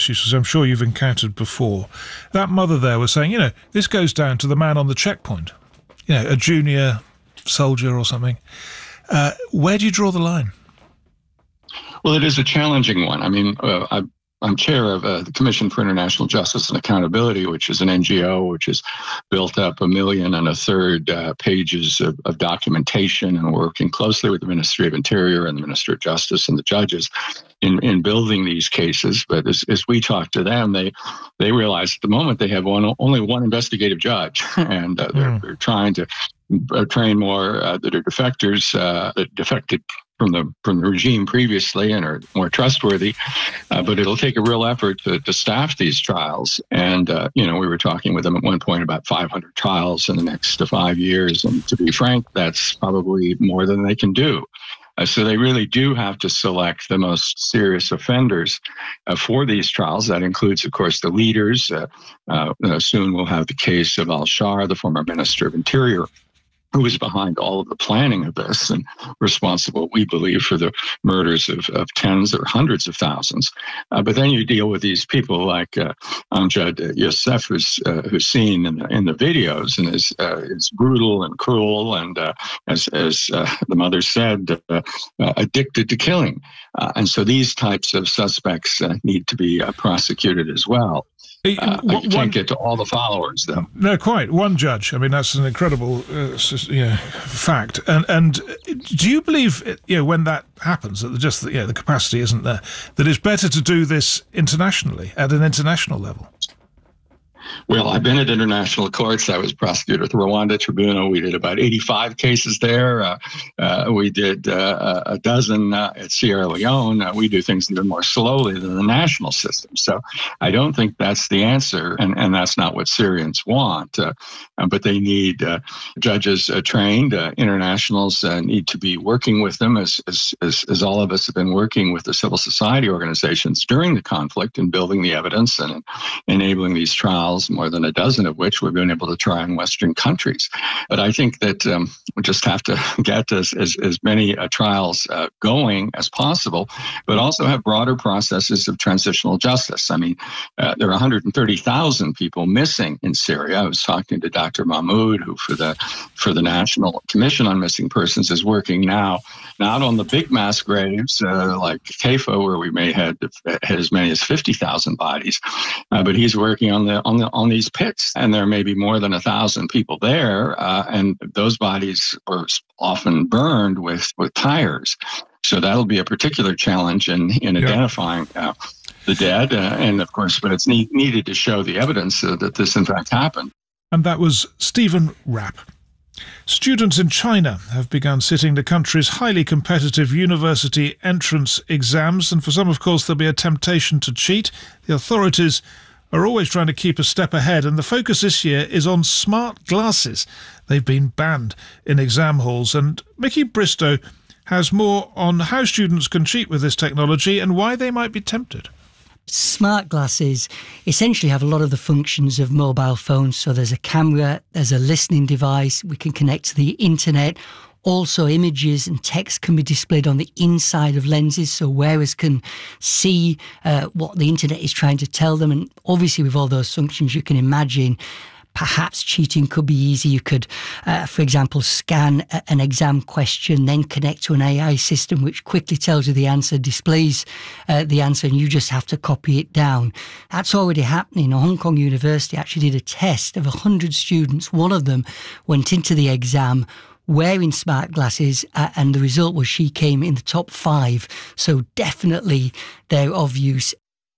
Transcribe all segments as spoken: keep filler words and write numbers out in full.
issues, which I'm sure you've encountered before. That mother there was saying, you know, this goes down to the man on the checkpoint, you know, a junior soldier or something. Uh, where do you draw the line? Well, it is a challenging one. I mean, uh, I, I'm chair of uh, the Commission for International Justice and Accountability, which is an N G O which has built up a million and a third uh, pages of, of documentation, and working closely with the Ministry of Interior and the Minister of Justice and the judges in, in building these cases. But as, as we talk to them, they they realize at the moment they have one only one investigative judge, and uh, they're, mm. they're trying to uh, train more uh, that are defectors, uh, that defected from the from the regime previously and are more trustworthy, uh, but it'll take a real effort to, to staff these trials. And, uh, you know, we were talking with them at one point about five hundred trials in the next five years. And to be frank, that's probably more than they can do. Uh, so they really do have to select the most serious offenders uh, for these trials. That includes, of course, the leaders. Uh, uh, soon we'll have the case of al-Shar, the former Minister of Interior, who was behind all of the planning of this and responsible, we believe, for the murders of, of tens or hundreds of thousands. Uh, but then you deal with these people like uh, Amjad Youssef, who's, uh, who's seen in the, in the videos and is, uh, is brutal and cruel and, uh, as, as uh, the mother said, uh, uh, addicted to killing. Uh, and so these types of suspects uh, need to be uh, prosecuted as well. Uh, you can't one, get to all the followers, though. No, quite. One judge. I mean, that's an incredible uh, you know, fact. And and do you believe, you know, when that happens, that just you know, the capacity isn't there, that it's better to do this internationally, at an international level? Well, I've been at international courts. I was prosecutor at the Rwanda Tribunal. We did about eighty-five cases there. Uh, uh, we did uh, a dozen uh, at Sierra Leone. Uh, we do things even more slowly than the national system. So I don't think that's the answer, and, and that's not what Syrians want. Uh, uh, but they need uh, judges uh, trained. Uh, internationals uh, need to be working with them, as, as, as, as all of us have been working with the civil society organizations during the conflict and building the evidence and enabling these trials, more than a dozen of which we've been able to try in Western countries. But I think that um, we just have to get as, as, as many uh, trials uh, going as possible, but also have broader processes of transitional justice. I mean, uh, there are one hundred thirty thousand people missing in Syria. I was talking to Doctor Mahmoud, who for the for the National Commission on Missing Persons is working now, not on the big mass graves uh, like Kaffa, where we may have had as many as fifty thousand bodies, uh, but he's working on the on the on these pits, and there may be more than a thousand people there, uh, and those bodies were often burned with, with tires. So that'll be a particular challenge in, in yeah. identifying uh, the dead, uh, and of course, but it's need, needed to show the evidence uh, that this in fact happened. And that was Stephen Rapp. Students in China have begun sitting the country's highly competitive university entrance exams, and for some, of course, there'll be a temptation to cheat. The authorities are always trying to keep a step ahead, and the focus this year is on smart glasses. They've been banned in exam halls, and Mickey Bristow has more on how students can cheat with this technology and why they might be tempted. Smart glasses essentially have a lot of the functions of mobile phones. So there's a camera, there's a listening device, we can connect to the internet. Also, images and text can be displayed on the inside of lenses, so wearers can see uh, what the internet is trying to tell them. And obviously, with all those functions, you can imagine perhaps cheating could be easy. You could, uh, for example, scan a, an exam question, then connect to an A I system which quickly tells you the answer, displays uh, the answer, and you just have to copy it down. That's already happening. Hong Kong University actually did a test of one hundred students. One of them went into the exam wearing smart glasses, uh, and the result was she came in the top five. So definitely they're of use.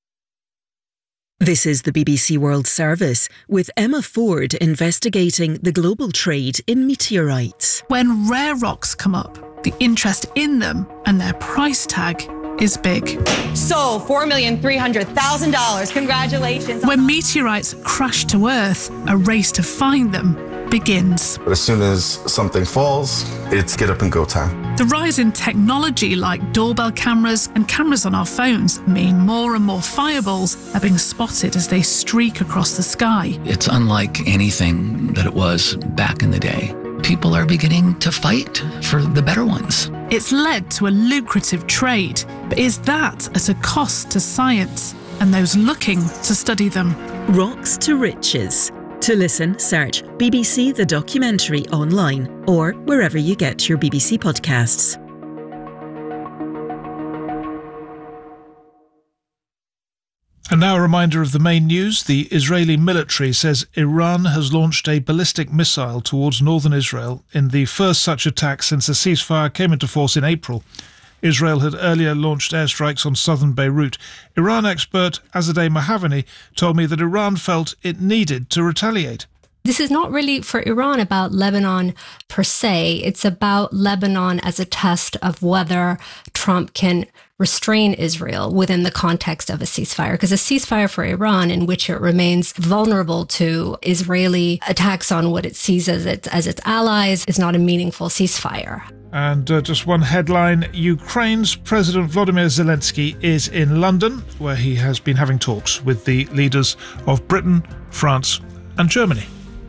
This is the B B C World Service with Emma Ford investigating the global trade in meteorites. When rare rocks come up, the interest in them and their price tag is big. So, four million three hundred thousand dollars. Congratulations. When meteorites crash to Earth, a race to find them begins. But as soon as something falls, it's get up and go time. The rise in technology like doorbell cameras and cameras on our phones mean more and more fireballs are being spotted as they streak across the sky. It's unlike anything that it was back in the day. People are beginning to fight for the better ones. It's led to a lucrative trade, but is that at a cost to science and those looking to study them. Rocks to Riches. To listen, search B B C The Documentary online or wherever you get your B B C podcasts. And now a reminder of the main news. The Israeli military says Iran has launched a ballistic missile towards northern Israel in the first such attack since a ceasefire came into force in April. Israel had earlier launched airstrikes on southern Beirut. Iran expert Azadeh Mohavani told me that Iran felt it needed to retaliate. This is not really for Iran about Lebanon per se. It's about Lebanon as a test of whether Trump can restrain Israel within the context of a ceasefire. Because a ceasefire for Iran in which it remains vulnerable to Israeli attacks on what it sees as its, as its allies is not a meaningful ceasefire. And uh, just one headline, Ukraine's President Volodymyr Zelensky is in London, where he has been having talks with the leaders of Britain, France and Germany.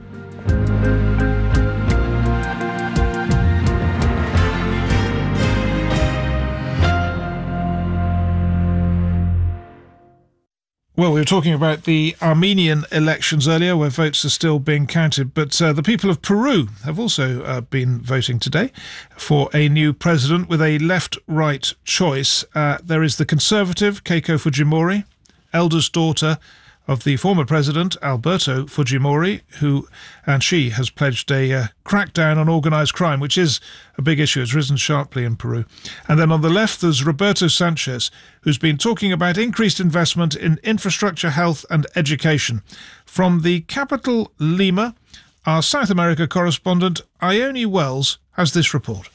Well, we were talking about the Armenian elections earlier, where votes are still being counted, but uh, the people of Peru have also uh, been voting today for a new president with a left-right choice. Uh, there is the conservative Keiko Fujimori, eldest daughter of the former president, Alberto Fujimori, who, and she has pledged a uh, crackdown on organised crime, which is a big issue. It's risen sharply in Peru. And then on the left, there's Roberto Sanchez, who's been talking about increased investment in infrastructure, health and education. From the capital, Lima, our South America correspondent, Ione Wells, has this report.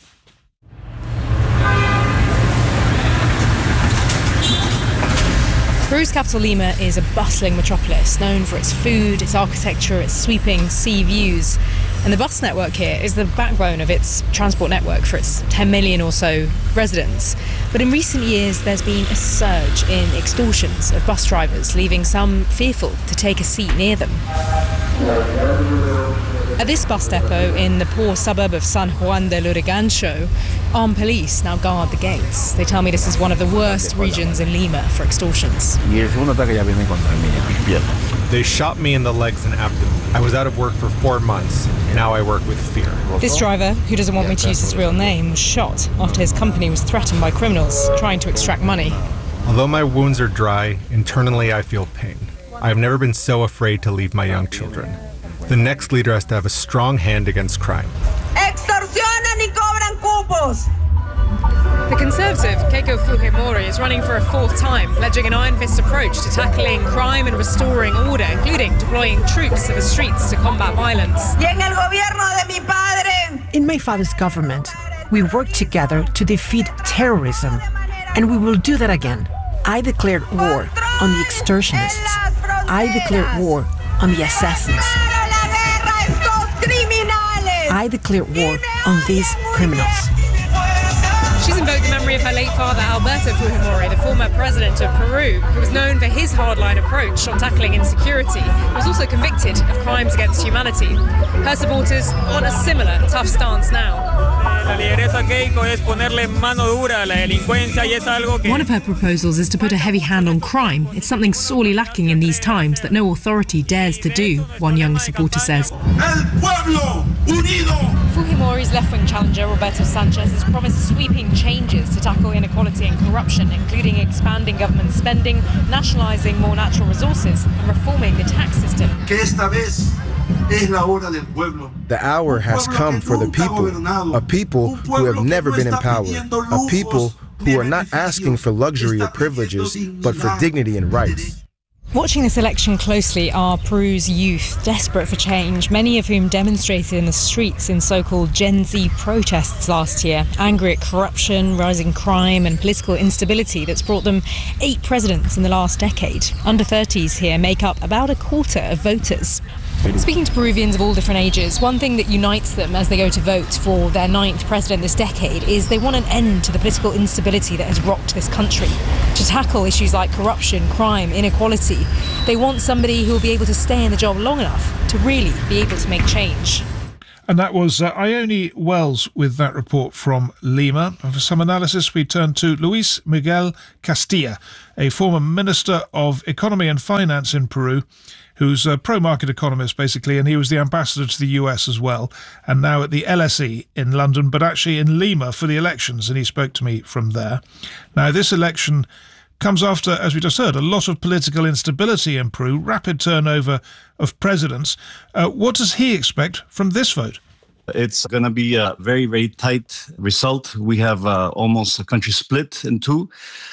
Peru's capital, Lima, is a bustling metropolis known for its food, its architecture, its sweeping sea views. And the bus network here is the backbone of its transport network for its ten million or so residents. But in recent years, there's been a surge in extortions of bus drivers, leaving some fearful to take a seat near them. At this bus depot in the poor suburb of San Juan del Urigancho, armed police now guard the gates. They tell me this is one of the worst regions in Lima for extortions. They shot me in the legs and abdomen. I was out of work for four months. Now I work with fear. This driver, who doesn't want me to use his real name, was shot after his company was threatened by criminals trying to extract money. Although my wounds are dry, internally I feel pain. I have never been so afraid to leave my young children. The next leader has to have a strong hand against crime. Extorsionan y cobran cupos. The Conservative, Keiko Fujimori, is running for a fourth time, pledging an iron-fist approach to tackling crime and restoring order, including deploying troops to the streets to combat violence. In my father's government, we worked together to defeat terrorism, and we will do that again. I declared war on the extortionists. I declared war on the assassins. I declare war on these criminals. She's invoked the memory of her late father, Alberto Fujimori, the former president of Peru, who was known for his hardline approach on tackling insecurity. He was also convicted of crimes against humanity. Her supporters want a similar tough stance now. One of her proposals is to put a heavy hand on crime. It's something sorely lacking in these times that no authority dares to do, one young supporter says. Fujimori's left-wing challenger, Roberto Sanchez, has promised sweeping changes to tackle inequality and corruption, including expanding government spending, nationalising more natural resources and reforming the tax system. The hour has come for the people, a people who have never been in power, a people who are not asking for luxury or privileges, but for dignity and rights. Watching this election closely are Peru's youth, desperate for change, many of whom demonstrated in the streets in so-called Gen Z protests last year, angry at corruption, rising crime and political instability that's brought them eight presidents in the last decade. Under thirties here make up about a quarter of voters. Speaking to Peruvians of all different ages, one thing that unites them as they go to vote for their ninth president this decade is they want an end to the political instability that has rocked this country. To tackle issues like corruption, crime, inequality, they want somebody who will be able to stay in the job long enough to really be able to make change. And that was uh, Ione Wells with that report from Lima. And for some analysis, we turn to Luis Miguel Castilla, a former Minister of Economy and Finance in Peru, who's a pro-market economist, basically, and he was the ambassador to the U S as well, and now at the L S E in London, but actually in Lima for the elections, and he spoke to me from there. Now, this election comes after, as we just heard, a lot of political instability in Peru, rapid turnover of presidents. Uh, what does he expect from this vote? It's going to be a very, very tight result. We have uh, almost a country split in two.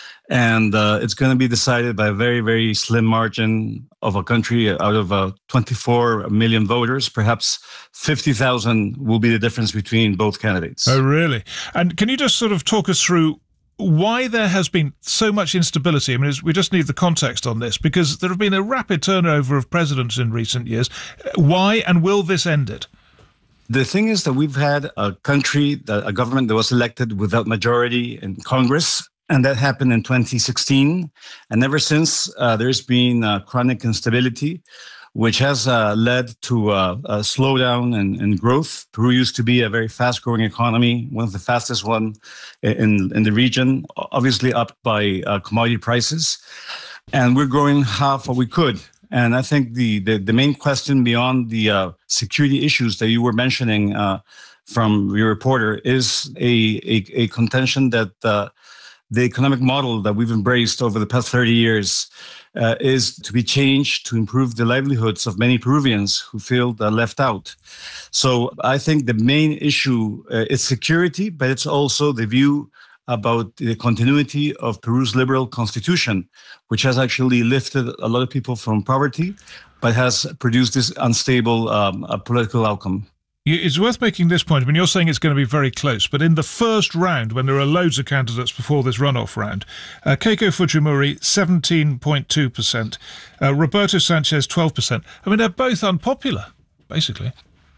And uh, it's going to be decided by a very, very slim margin of a country out of uh, twenty-four million voters. Perhaps fifty thousand will be the difference between both candidates. Oh, really? And can you just sort of talk us through why there has been so much instability? I mean, we just need the context on this, because there have been a rapid turnover of presidents in recent years. Why, and will this end it? The thing is that we've had a country, a government that was elected without majority in Congress. And that happened in twenty sixteen. And ever since, uh, there's been uh, chronic instability, which has uh, led to uh, a slowdown in, in growth. Peru used to be a very fast-growing economy, one of the fastest one in, in the region, obviously upped by uh, commodity prices. And we're growing half what we could. And I think the, the, the main question beyond the uh, security issues that you were mentioning uh, from your reporter is a, a, a contention that uh, the economic model that we've embraced over the past thirty years uh, is to be changed to improve the livelihoods of many Peruvians who feel uh, left out. So I think the main issue uh, is security, but it's also the view about the continuity of Peru's liberal constitution, which has actually lifted a lot of people from poverty, but has produced this unstable um, uh, political outcome. It's worth making this point. I mean, you're saying it's going to be very close, but in the first round, when there are loads of candidates before this runoff round, uh, Keiko Fujimori, seventeen point two percent, uh, Roberto Sanchez, twelve percent. I mean, they're both unpopular, basically.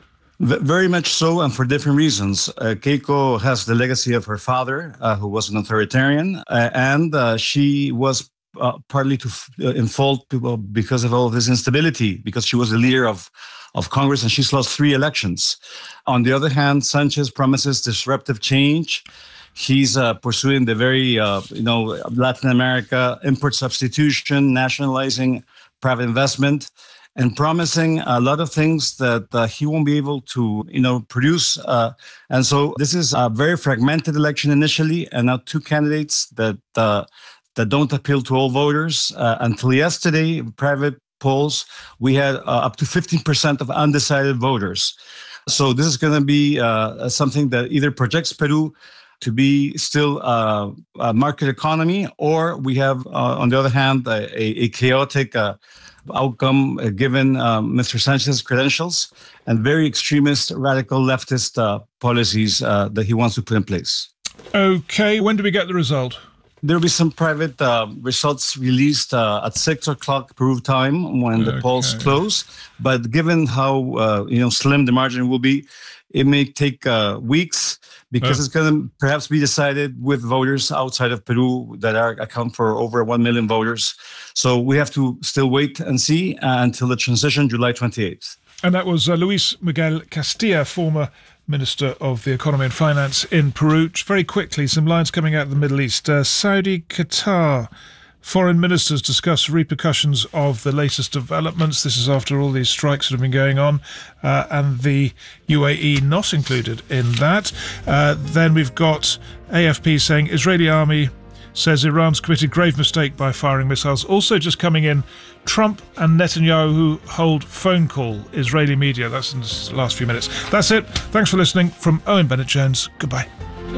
V- very much so, and for different reasons. Uh, Keiko has the legacy of her father, uh, who was an authoritarian, uh, and uh, she was uh, partly to f- uh, in fault because of all of this instability, because she was the leader of of Congress, and she's lost three elections. On the other hand, Sanchez promises disruptive change. He's uh, pursuing the very, uh, you know, Latin America import substitution, nationalizing private investment, and promising a lot of things that uh, he won't be able to, you know, produce. Uh, and so this is a very fragmented election initially, and now two candidates that uh, that don't appeal to all voters. Uh, until yesterday, private polls, we had uh, up to fifteen percent of undecided voters. So this is going to be uh, something that either projects Peru to be still uh, a market economy, or we have, uh, on the other hand, a, a chaotic uh, outcome uh, given uh, Mister Sanchez's credentials and very extremist, radical leftist uh, policies uh, that he wants to put in place. Okay, when do we get the result? There will be some private uh, results released uh, at six o'clock Peru time when the okay. polls close. But given how uh, you know slim the margin will be, it may take uh, weeks because oh. it's going to perhaps be decided with voters outside of Peru that are account for over one million voters. So we have to still wait and see uh, until the transition, July twenty-eighth. And that was uh, Luis Miguel Castilla, former Minister of the Economy and Finance in Peru. Very quickly, some lines coming out of the Middle East. Uh, Saudi, Qatar, foreign ministers discuss repercussions of the latest developments. This is after all these strikes that have been going on, uh, and the U A E not included in that. Uh, then we've got A F P saying Israeli army says Iran's committed grave mistake by firing missiles. Also just coming in, Trump and Netanyahu hold phone call, Israeli media. That's in the last few minutes. That's it. Thanks for listening. From Owen Bennett-Jones, goodbye.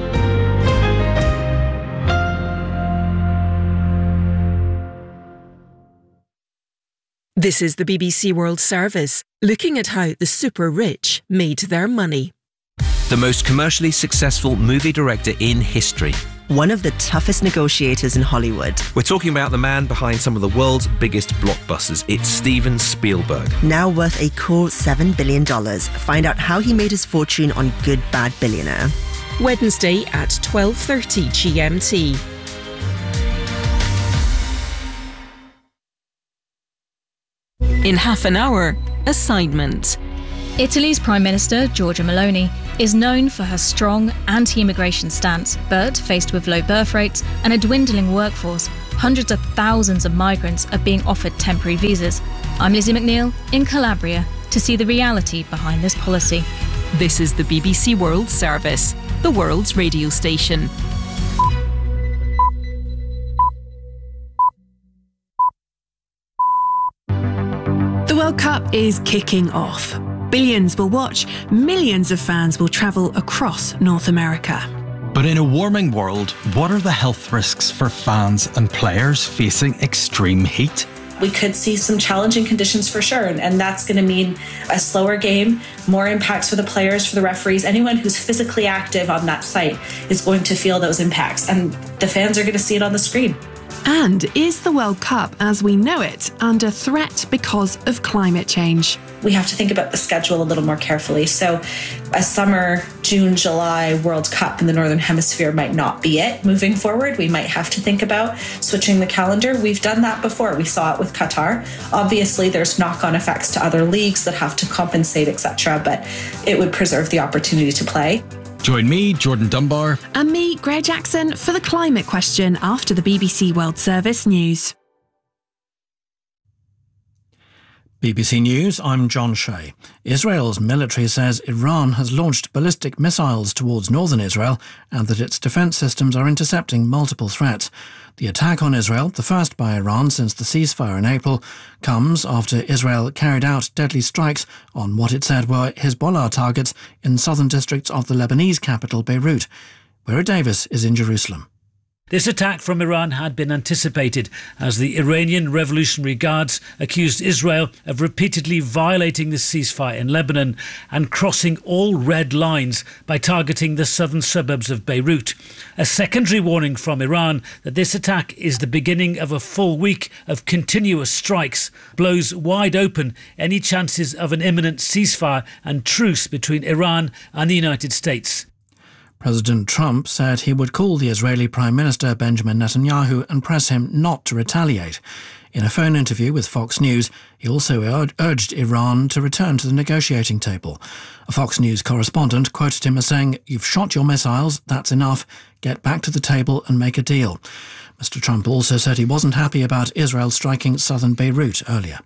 This is the B B C World Service, looking at how the super rich made their money. The most commercially successful movie director in history. One of the toughest negotiators in Hollywood. We're talking about the man behind some of the world's biggest blockbusters. It's Steven Spielberg. Now worth a cool seven billion dollars. Find out how he made his fortune on Good Bad Billionaire. Wednesday at twelve thirty G M T. In half an hour, assignment. Italy's Prime Minister, Giorgia Meloni, is known for her strong anti-immigration stance, but faced with low birth rates and a dwindling workforce, hundreds of thousands of migrants are being offered temporary visas. I'm Lizzie McNeil in Calabria to see the reality behind this policy. This is the B B C World Service, the world's radio station. The World Cup is kicking off. Billions will watch, millions of fans will travel across North America. But in a warming world, what are the health risks for fans and players facing extreme heat? We could see some challenging conditions for sure, and that's going to mean a slower game, more impacts for the players, for the referees. Anyone who's physically active on that site is going to feel those impacts, and the fans are going to see it on the screen. And is the World Cup, as we know it, under threat because of climate change? We have to think about the schedule a little more carefully. So a summer, June, July World Cup in the Northern Hemisphere might not be it moving forward. We might have to think about switching the calendar. We've done that before. We saw it with Qatar. Obviously, there's knock-on effects to other leagues that have to compensate, et cetera, but it would preserve the opportunity to play. Join me, Jordan Dunbar. And me, Greer Jackson, for the climate question after the B B C World Service News. B B C News, I'm John Shea. Israel's military says Iran has launched ballistic missiles towards northern Israel and that its defence systems are intercepting multiple threats. The attack on Israel, the first by Iran since the ceasefire in April, comes after Israel carried out deadly strikes on what it said were Hezbollah targets in southern districts of the Lebanese capital, Beirut. Vera Davis is in Jerusalem. This attack from Iran had been anticipated as the Iranian Revolutionary Guards accused Israel of repeatedly violating the ceasefire in Lebanon and crossing all red lines by targeting the southern suburbs of Beirut. A secondary warning from Iran that this attack is the beginning of a full week of continuous strikes blows wide open any chances of an imminent ceasefire and truce between Iran and the United States. President Trump said he would call the Israeli Prime Minister Benjamin Netanyahu and press him not to retaliate. In a phone interview with Fox News, he also ur- urged Iran to return to the negotiating table. A Fox News correspondent quoted him as saying, "You've shot your missiles, that's enough. Get back to the table and make a deal." Mister Trump also said he wasn't happy about Israel striking southern Beirut earlier.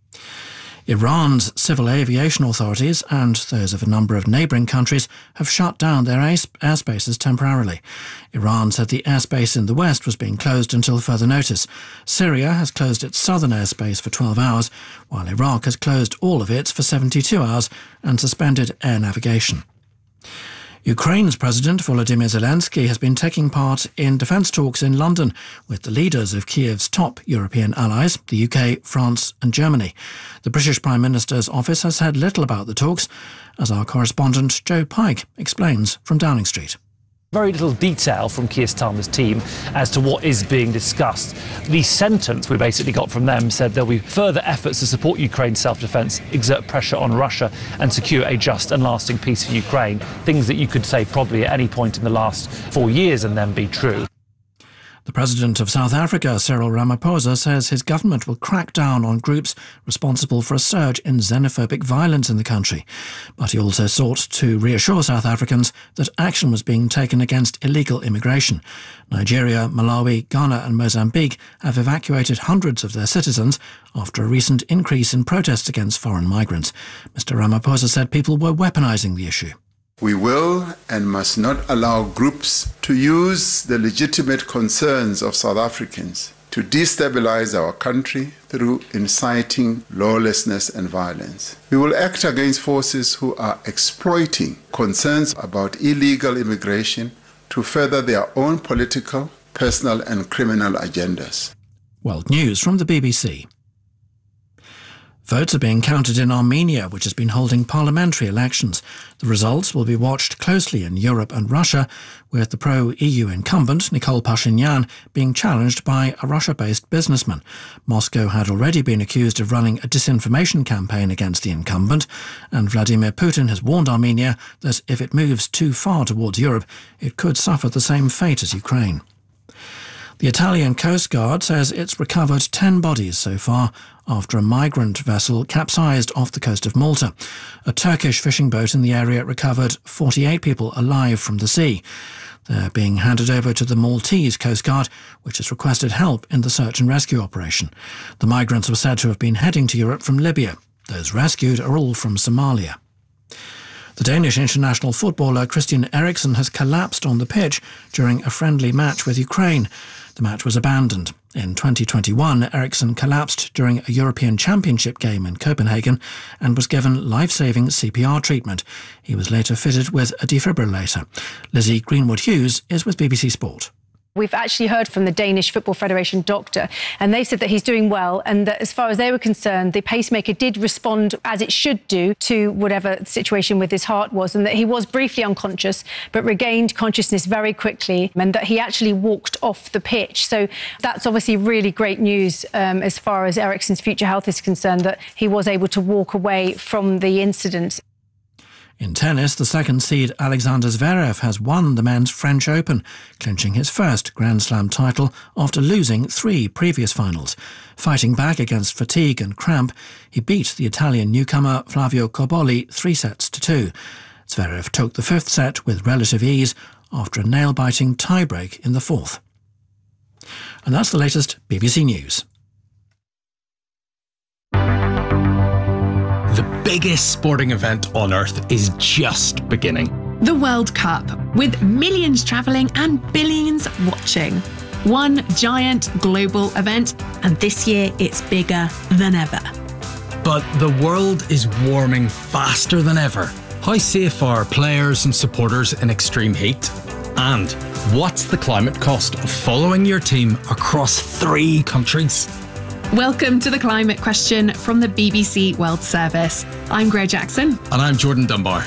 Iran's civil aviation authorities and those of a number of neighbouring countries have shut down their airspaces temporarily. Iran said the airspace in the west was being closed until further notice. Syria has closed its southern airspace for twelve hours, while Iraq has closed all of its for seventy-two hours and suspended air navigation. Ukraine's President Volodymyr Zelensky has been taking part in defence talks in London with the leaders of Kiev's top European allies, the U K, France and Germany. The British Prime Minister's office has said little about the talks, as our correspondent Joe Pike explains from Downing Street. Very little detail from Keir Starmer's team as to what is being discussed. The sentence we basically got from them said there'll be further efforts to support Ukraine's self-defence, exert pressure on Russia and secure a just and lasting peace for Ukraine. Things that you could say probably at any point in the last four years and then be true. The President of South Africa, Cyril Ramaphosa, says his government will crack down on groups responsible for a surge in xenophobic violence in the country. But he also sought to reassure South Africans that action was being taken against illegal immigration. Nigeria, Malawi, Ghana and Mozambique have evacuated hundreds of their citizens after a recent increase in protests against foreign migrants. Mister Ramaphosa said people were weaponising the issue. We will and must not allow groups to use the legitimate concerns of South Africans to destabilize our country through inciting lawlessness and violence. We will act against forces who are exploiting concerns about illegal immigration to further their own political, personal and criminal agendas. World News from the B B C. Votes are being counted in Armenia, which has been holding parliamentary elections. The results will be watched closely in Europe and Russia, with the pro-E U incumbent, Nikol Pashinyan, being challenged by a Russia-based businessman. Moscow had already been accused of running a disinformation campaign against the incumbent, and Vladimir Putin has warned Armenia that if it moves too far towards Europe, it could suffer the same fate as Ukraine. The Italian Coast Guard says it's recovered ten bodies so far after a migrant vessel capsized off the coast of Malta. A Turkish fishing boat in the area recovered forty-eight people alive from the sea. They're being handed over to the Maltese Coast Guard, which has requested help in the search and rescue operation. The migrants were said to have been heading to Europe from Libya. Those rescued are all from Somalia. The Danish international footballer Christian Eriksen has collapsed on the pitch during a friendly match with Ukraine. The match was abandoned. In twenty twenty-one, Eriksen collapsed during a European Championship game in Copenhagen and was given life-saving C P R treatment. He was later fitted with a defibrillator. Lizzie Greenwood-Hughes is with B B C Sport. We've actually heard from the Danish Football Federation doctor, and they said that he's doing well and that as far as they were concerned, the pacemaker did respond as it should do to whatever situation with his heart was, and that he was briefly unconscious but regained consciousness very quickly, and that he actually walked off the pitch. So that's obviously really great news um, as far as Eriksen's future health is concerned, that he was able to walk away from the incident. In tennis, the second seed Alexander Zverev has won the men's French Open, clinching his first Grand Slam title after losing three previous finals. Fighting back against fatigue and cramp, he beat the Italian newcomer Flavio Cobolli three sets to two. Zverev took the fifth set with relative ease after a nail-biting tiebreak in the fourth. And that's the latest B B C News. The biggest sporting event on earth is just beginning. The World Cup, with millions travelling and billions watching. One giant global event, and this year it's bigger than ever. But the world is warming faster than ever. How safe are players and supporters in extreme heat? And what's the climate cost of following your team across three countries? Welcome to The Climate Question from the B B C World Service. I'm Greg Jackson. And I'm Jordan Dunbar.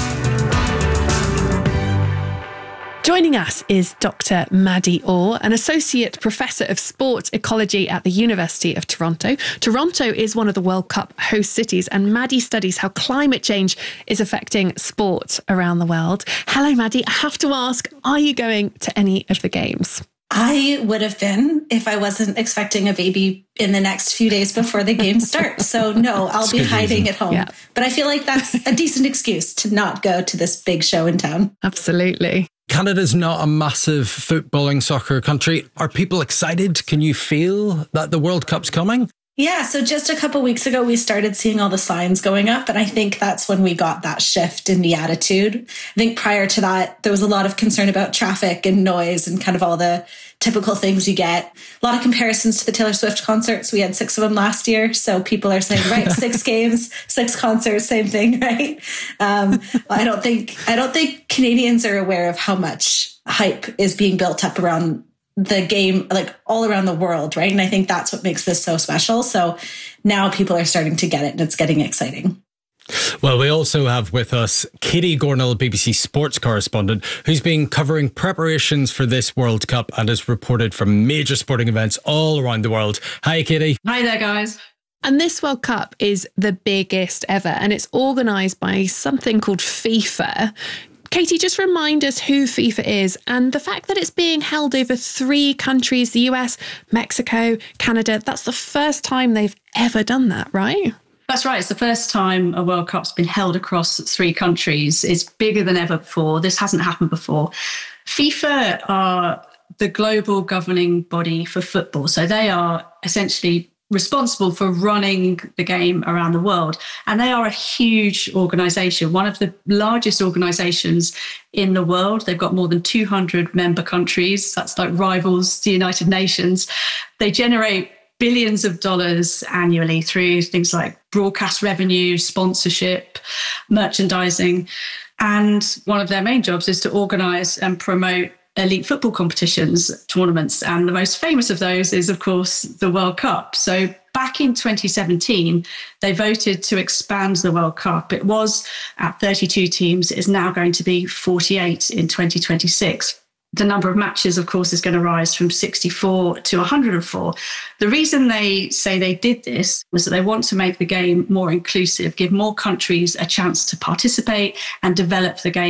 Joining us is Doctor Maddie Orr, an Associate Professor of Sport Ecology at the University of Toronto. Toronto is one of the World Cup host cities, and Maddie studies how climate change is affecting sport around the world. Hello, Maddie. I have to ask, are you going to any of the games? I would have been if I wasn't expecting a baby in the next few days before the games start. So no, I'll be hiding at home. Yeah. But I feel like that's a decent excuse to not go to this big show in town. Absolutely. Canada's not a massive footballing soccer country. Are people excited? Can you feel that the World Cup's coming? Yeah, so just a couple of weeks ago, we started seeing all the signs going up. And I think that's when we got that shift in the attitude. I think prior to that, there was a lot of concern about traffic and noise and kind of all the typical things you get. A lot of comparisons to the Taylor Swift concerts. We had six of them last year. So people are saying, right, six games, six concerts, same thing, right? Um, I don't think I don't think Canadians are aware of how much hype is being built up around the game, like all around the world, right? And I think that's what makes this so special. So now people are starting to get it and it's getting exciting. Well, we also have with us Katie Gornall, B B C sports correspondent, who's been covering preparations for this World Cup and has reported from major sporting events all around the world. Hi, Katie. Hi there, guys. And this World Cup is the biggest ever, and it's organised by something called FIFA. Katie, just remind us who FIFA is and the fact that it's being held over three countries, the U S, Mexico, Canada. That's the first time they've ever done that, right? That's right. It's the first time a World Cup's been held across three countries. It's bigger than ever before. This hasn't happened before. FIFA are the global governing body for football. So they are essentially responsible for running the game around the world. And they are a huge organisation, one of the largest organisations in the world. They've got more than two hundred member countries. That's like rivals the United Nations. They generate billions of dollars annually through things like broadcast revenue, sponsorship, merchandising. And one of their main jobs is to organise and promote elite football competitions, tournaments. And the most famous of those is, of course, the World Cup. So back in twenty seventeen, they voted to expand the World Cup. It was at thirty-two teams. It is now going to be forty-eight in twenty twenty-six. The number of matches, of course, is going to rise from sixty-four to one hundred four. The reason they say they did this was that they want to make the game more inclusive, give more countries a chance to participate and develop the game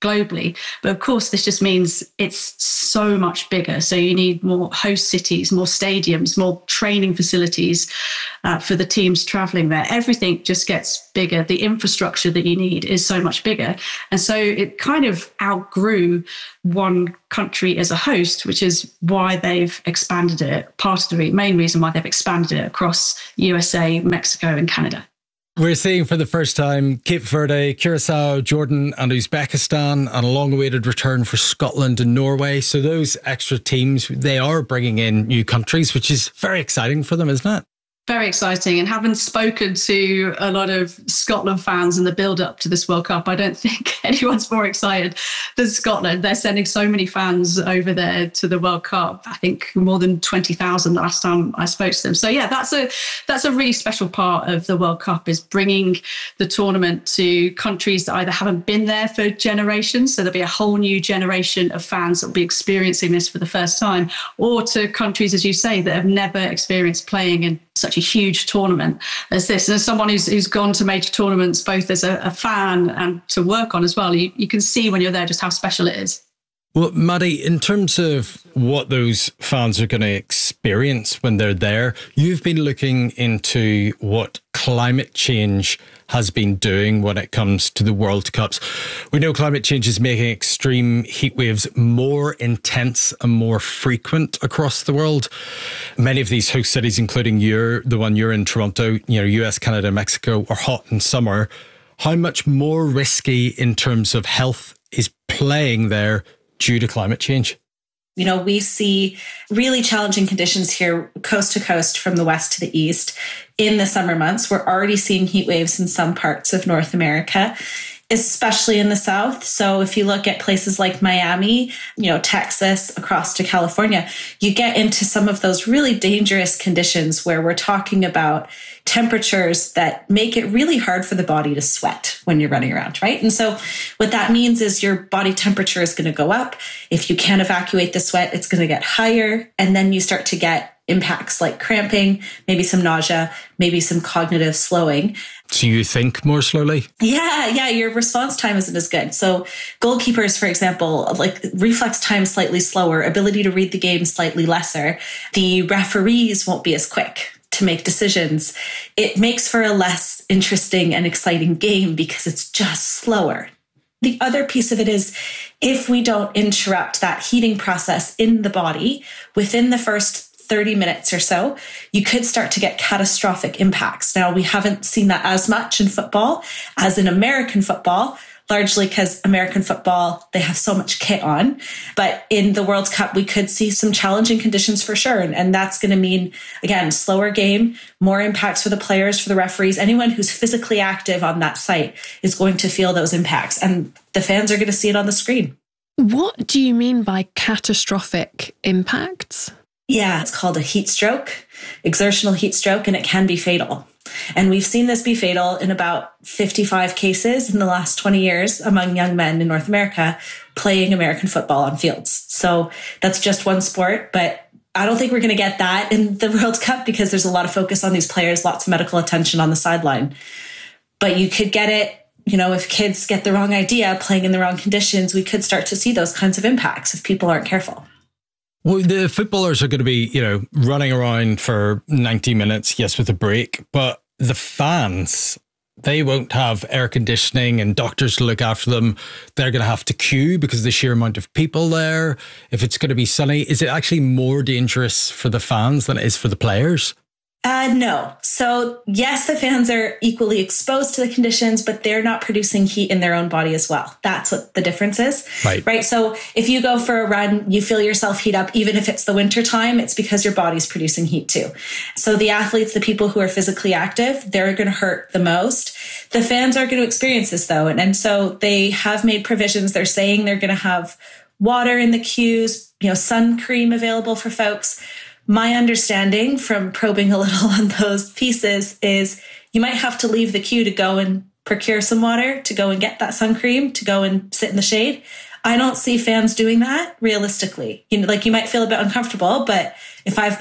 globally. But of course, this just means it's so much bigger. So you need more host cities, more stadiums, more training facilities uh, for the teams traveling there. Everything just gets bigger. The infrastructure that you need is so much bigger. And so it kind of outgrew one country as a host, which is why they've expanded it. Part of the re- main reason why they've expanded it across U S A, Mexico, and Canada. We're seeing for the first time Cape Verde, Curacao, Jordan and Uzbekistan, and a long-awaited return for Scotland and Norway. So those extra teams, they are bringing in new countries, which is very exciting for them, isn't it? Very exciting. And having spoken to a lot of Scotland fans in the build-up to this World Cup, I don't think anyone's more excited than Scotland. They're sending so many fans over there to the World Cup. I think more than twenty thousand the last time I spoke to them. So yeah, that's a that's a really special part of the World Cup, is bringing the tournament to countries that either haven't been there for generations, so there'll be a whole new generation of fans that will be experiencing this for the first time, or to countries, as you say, that have never experienced playing in such a huge tournament as this. And as someone who's, who's gone to major tournaments, both as a, a fan and to work on as well, you, you can see when you're there just how special it is. Well, Maddie, in terms of what those fans are going to experience when they're there, you've been looking into what climate change has been doing when it comes to the World Cups. We know climate change is making extreme heat waves more intense and more frequent across the world. Many of these host cities, including your, the one you're in, Toronto, you know, U S, Canada, Mexico, are hot in summer. How much more risky in terms of health is playing there due to climate change? You know, we see really challenging conditions here, coast to coast, from the west to the east. In the summer months, we're already seeing heat waves in some parts of North America, especially in the south. So if you look at places like Miami, you know, Texas, across to California, you get into some of those really dangerous conditions where we're talking about temperatures that make it really hard for the body to sweat when you're running around, right? And so what that means is your body temperature is going to go up. If you can't evacuate the sweat, it's going to get higher. And then you start to get impacts like cramping, maybe some nausea, maybe some cognitive slowing. So you think more slowly? Yeah, yeah, your response time isn't as good. So goalkeepers, for example, like reflex time slightly slower, ability to read the game slightly lesser. The referees won't be as quick to make decisions. It makes for a less interesting and exciting game because it's just slower. The other piece of it is, if we don't interrupt that heating process in the body within the first thirty minutes or so, you could start to get catastrophic impacts. Now, we haven't seen that as much in football as in American football, largely because American football, they have so much kit on. But in the World Cup, we could see some challenging conditions for sure. And, and that's going to mean, again, slower game, more impacts for the players, for the referees. Anyone who's physically active on that site is going to feel those impacts. And the fans are going to see it on the screen. What do you mean by catastrophic impacts? Yeah, it's called a heat stroke, exertional heat stroke, and it can be fatal. And we've seen this be fatal in about fifty-five cases in the last twenty years among young men in North America playing American football on fields. So that's just one sport, but I don't think we're going to get that in the World Cup because there's a lot of focus on these players, lots of medical attention on the sideline. But you could get it, you know, if kids get the wrong idea, playing in the wrong conditions, we could start to see those kinds of impacts if people aren't careful. Well, the footballers are going to be, you know, running around for ninety minutes, yes, with a break. But the fans, they won't have air conditioning and doctors to look after them. They're going to have to queue because of the sheer amount of people there. If it's going to be sunny, is it actually more dangerous for the fans than it is for the players? Uh, no. So yes, the fans are equally exposed to the conditions, but they're not producing heat in their own body as well. That's what the difference is. Right. Right. So if you go for a run, you feel yourself heat up, even if it's the winter time, it's because your body's producing heat too. So the athletes, the people who are physically active, they're going to hurt the most. The fans are going to experience this though. And, and so they have made provisions. They're saying they're going to have water in the queues, you know, sun cream available for folks. My understanding from probing a little on those pieces is you might have to leave the queue to go and procure some water, to go and get that sun cream, to go and sit in the shade. I don't see fans doing that realistically. You know, like you might feel a bit uncomfortable, but if I've been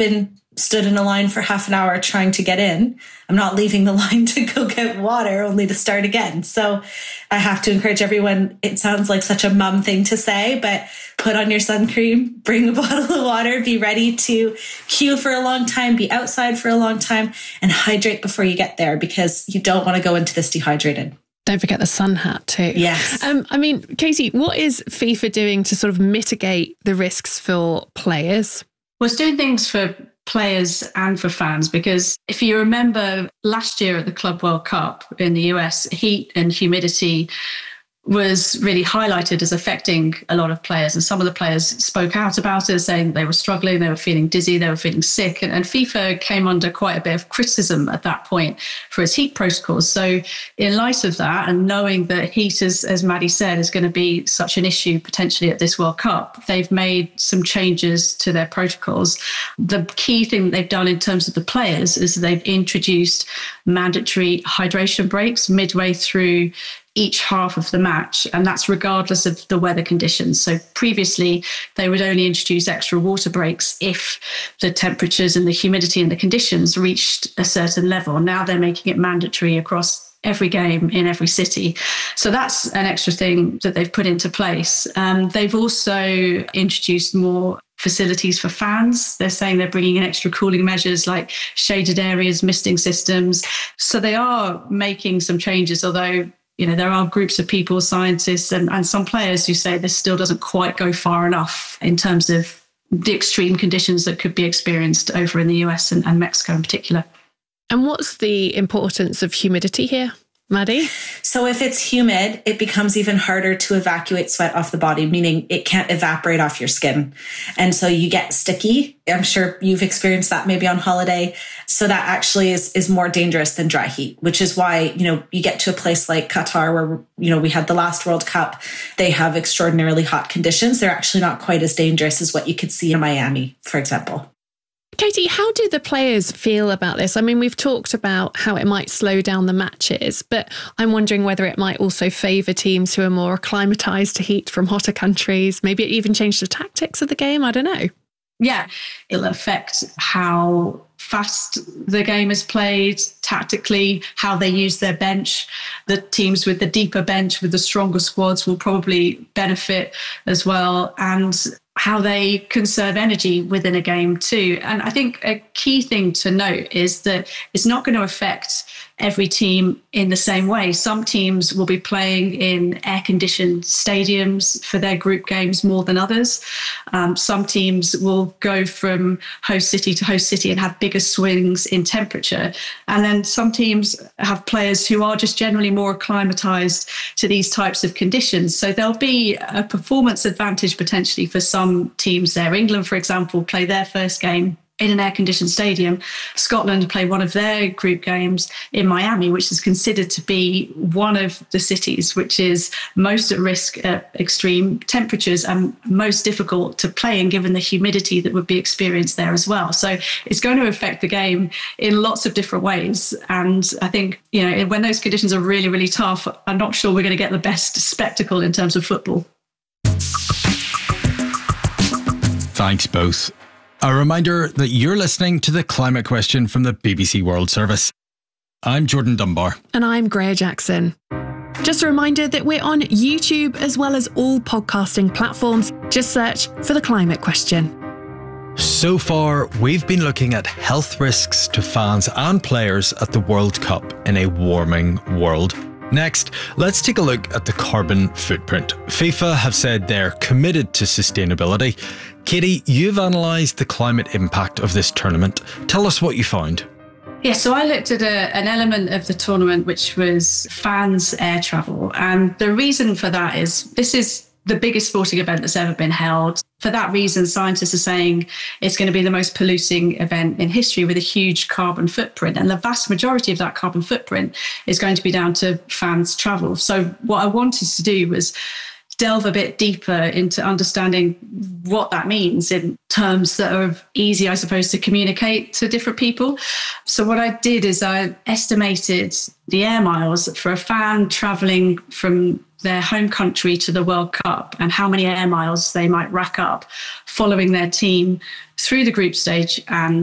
stood in a line for half an hour trying to get in. I'm not leaving the line to go get water only to start again. So I have to encourage everyone. It sounds like such a mum thing to say, but put on your sun cream, bring a bottle of water, be ready to queue for a long time, be outside for a long time, and hydrate before you get there, because you don't want to go into this dehydrated. Don't forget the sun hat too. Yes. Um, I mean, Katie, what is FIFA doing to sort of mitigate the risks for players? Well, it's doing things for players and for fans, because if you remember last year at the Club World Cup in the U S, heat and humidity was really highlighted as affecting a lot of players. And some of the players spoke out about it, saying they were struggling, they were feeling dizzy, they were feeling sick. And, and FIFA came under quite a bit of criticism at that point for its heat protocols. So in light of that, and knowing that heat, as, as Maddie said, is going to be such an issue potentially at this World Cup, they've made some changes to their protocols. The key thing that they've done in terms of the players is they've introduced mandatory hydration breaks midway through each half of the match, and that's regardless of the weather conditions. So previously, they would only introduce extra water breaks if the temperatures and the humidity and the conditions reached a certain level. Now they're making it mandatory across every game in every city. So that's an extra thing that they've put into place. Um, they've also introduced more facilities for fans. They're saying they're bringing in extra cooling measures like shaded areas, misting systems. So they are making some changes, although you know, there are groups of people, scientists and, and some players who say this still doesn't quite go far enough in terms of the extreme conditions that could be experienced over in the U S and, and Mexico in particular. And what's the importance of humidity here, Maddie? So if it's humid, it becomes even harder to evacuate sweat off the body, meaning it can't evaporate off your skin. And so you get sticky. I'm sure you've experienced that maybe on holiday. So that actually is, is more dangerous than dry heat, which is why, you know, you get to a place like Qatar where, you know, we had the last World Cup. They have extraordinarily hot conditions. They're actually not quite as dangerous as what you could see in Miami, for example. Katie, how do the players feel about this? I mean, we've talked about how it might slow down the matches, but I'm wondering whether it might also favour teams who are more acclimatised to heat from hotter countries. Maybe it even changed the tactics of the game. I don't know. Yeah, it'll affect how fast the game is played, tactically, how they use their bench. The teams with the deeper bench, with the stronger squads, will probably benefit as well. And how they conserve energy within a game too. And I think a key thing to note is that it's not going to affect every team in the same way. Some teams will be playing in air-conditioned stadiums for their group games more than others. Um, some teams will go from host city to host city and have bigger swings in temperature. And then some teams have players who are just generally more acclimatized to these types of conditions. So there'll be a performance advantage potentially for some teams there. England, for example, play their first game in an air-conditioned stadium. Scotland play one of their group games in Miami, which is considered to be one of the cities which is most at risk at extreme temperatures and most difficult to play in, given the humidity that would be experienced there as well. So it's going to affect the game in lots of different ways. And I think, you know, when those conditions are really, really tough, I'm not sure we're going to get the best spectacle in terms of football. Thanks both. A reminder that you're listening to The Climate Question from the B B C World Service. I'm Jordan Dunbar. And I'm Greer Jackson. Just a reminder that we're on YouTube as well as all podcasting platforms. Just search for The Climate Question. So far, we've been looking at health risks to fans and players at the World Cup in a warming world. Next, let's take a look at the carbon footprint. FIFA have said they're committed to sustainability. Katie, you've analysed the climate impact of this tournament. Tell us what you found. Yeah, so I looked at a, an element of the tournament which was fans' air travel. And the reason for that is this is the biggest sporting event that's ever been held. For that reason, scientists are saying it's going to be the most polluting event in history with a huge carbon footprint. And the vast majority of that carbon footprint is going to be down to fans' travel. So what I wanted to do was delve a bit deeper into understanding what that means in terms that are easy, I suppose, to communicate to different people. So what I did is I estimated the air miles for a fan traveling from their home country to the World Cup and how many air miles they might rack up following their team through the group stage and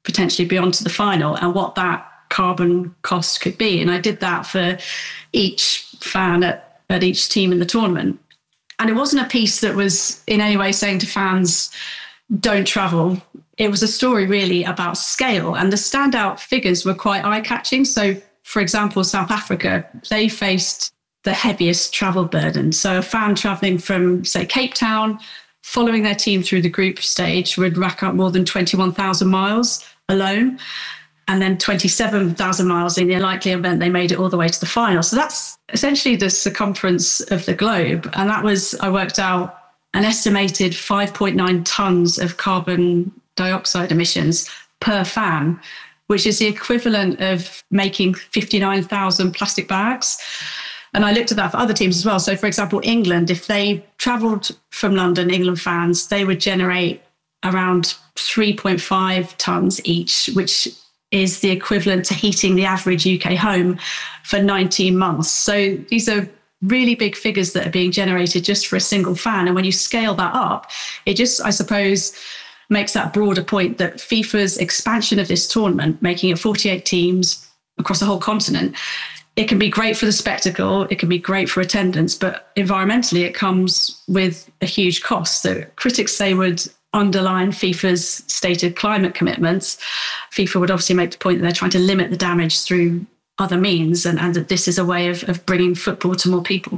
potentially beyond to the final and what that carbon cost could be. And I did that for each fan at, at each team in the tournament. And it wasn't a piece that was in any way saying to fans, don't travel. It was a story really about scale, and the standout figures were quite eye-catching. So, for example, South Africa, they faced the heaviest travel burden. So a fan travelling from, say, Cape Town, following their team through the group stage, would rack up more than twenty-one thousand miles alone, and then twenty-seven thousand miles in the unlikely event they made it all the way to the final. So that's essentially the circumference of the globe. And that was, I worked out, an estimated five point nine tonnes of carbon dioxide emissions per fan, which is the equivalent of making fifty-nine thousand plastic bags. And I looked at that for other teams as well. So, for example, England, if they travelled from London, England fans, they would generate around three point five tonnes each, which is the equivalent to heating the average U K home for nineteen months. So these are really big figures that are being generated just for a single fan. And when you scale that up, it just, I suppose, makes that broader point that FIFA's expansion of this tournament, making it forty-eight teams across the whole continent, it can be great for the spectacle, it can be great for attendance, but environmentally it comes with a huge cost. So critics say would underline FIFA's stated climate commitments. FIFA would obviously make the point that they're trying to limit the damage through other means, and, and that this is a way of, of bringing football to more people.